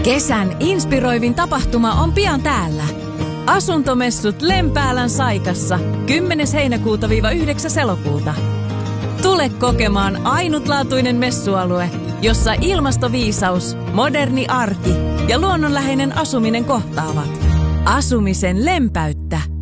Kesän inspiroivin tapahtuma on pian täällä. Asuntomessut Lempäälän Saikassa 10. heinäkuuta-9. elokuuta. Tule kokemaan ainutlaatuinen messualue, jossa ilmastoviisaus, moderni arki ja luonnonläheinen asuminen kohtaavat. Asumisen lempäyttä.